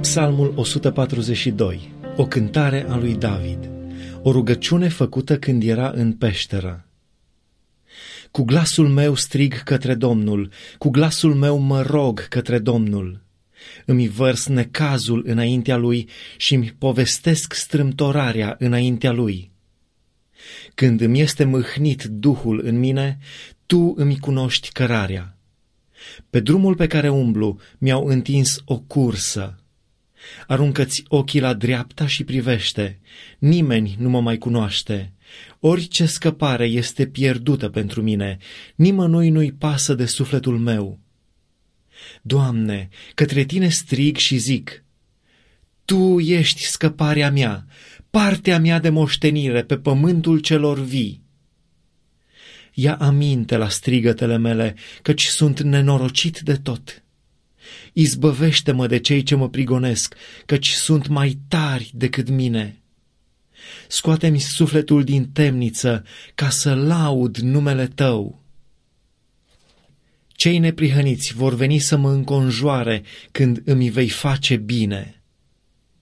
Psalmul 142, o cântare a lui David, o rugăciune făcută când era în peșteră. Cu glasul meu strig către Domnul, cu glasul meu mă rog către Domnul. Îmi vărs necazul înaintea lui și îmi povestesc strâmtorarea înaintea lui. Când îmi este mâhnit Duhul în mine, tu îmi cunoști cărarea. Pe drumul pe care umblu mi-au întins o cursă. Aruncă-ți ochii la dreapta și privește, nimeni nu mă mai cunoaște. Orice scăpare este pierdută pentru mine, nimănui nu-i pasă de sufletul meu. Doamne, către Tine strig și zic, Tu ești scăparea mea, partea mea de moștenire pe pământul celor vii. Ia aminte la strigătele mele, căci sunt nenorocit de tot. Izbăvește-mă de cei ce mă prigonesc, căci sunt mai tari decât mine. Scoate-mi sufletul din temniță, ca să laud numele Tău. Cei neprihăniți vor veni să mă înconjoare când îmi vei face bine.